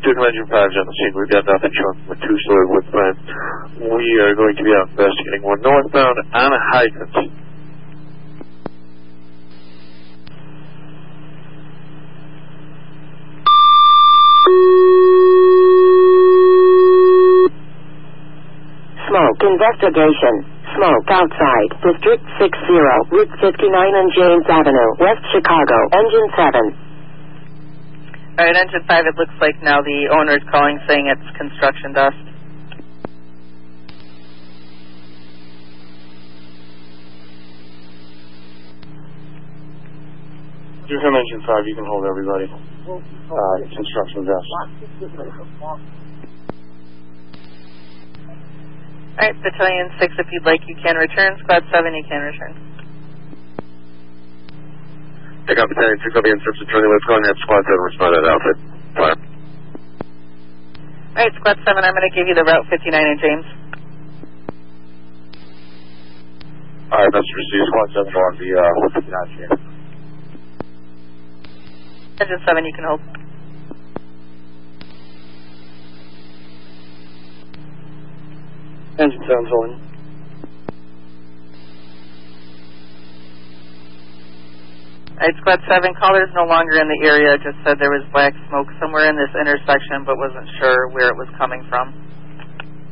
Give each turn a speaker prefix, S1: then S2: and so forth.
S1: Signal Engine 5's on the scene. We've got nothing showing from a two-story wood plant. We are going to be out investigating one northbound on a hydrant.
S2: Smoke investigation. Smoke outside. District 60, Route 59 and James Avenue, West Chicago. Engine 7.
S3: All right, Engine 5, it looks like now the owner is calling saying it's construction dust.
S1: Signal Engine 5, you can hold everybody. Construction dust.
S3: All right, Battalion 6, if you'd like, you can return. Squad 7, you can return.
S1: Take out Battalion 6, I'll be in search of Charlie. Let's go and have Squad 7 respond to that outfit. Fire.
S3: All right, Squad 7, I'm going to give you the Route 59 in James.
S1: All right, message received. Squad 7 on the 59 James.
S3: Engine 7, you can hold.
S1: Engine 7's holding.
S3: All right, Squad 7, caller's no longer in the area, just said there was black smoke somewhere in this intersection, but wasn't sure where it was coming from.